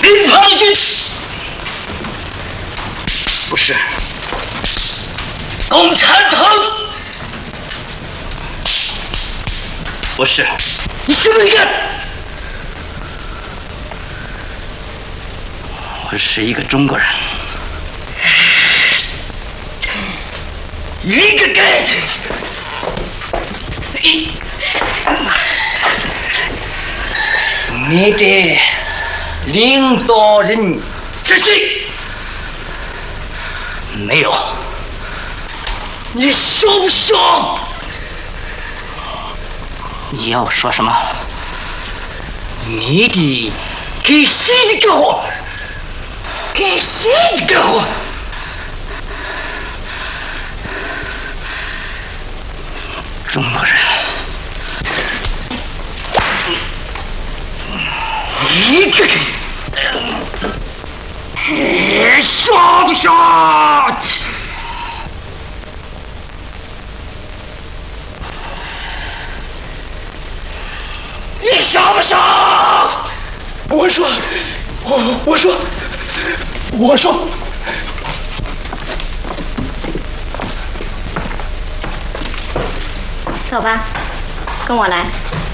林胖军不是共产党，不是，你是哪个？我是一个中国人，一个盖子。你的领导人是谁？没有。你说不说？你要说什么？你的给谁的干活？给谁的干活？中国人。一个人，你说不说？你说不说？我说，我说。 走吧，跟我来。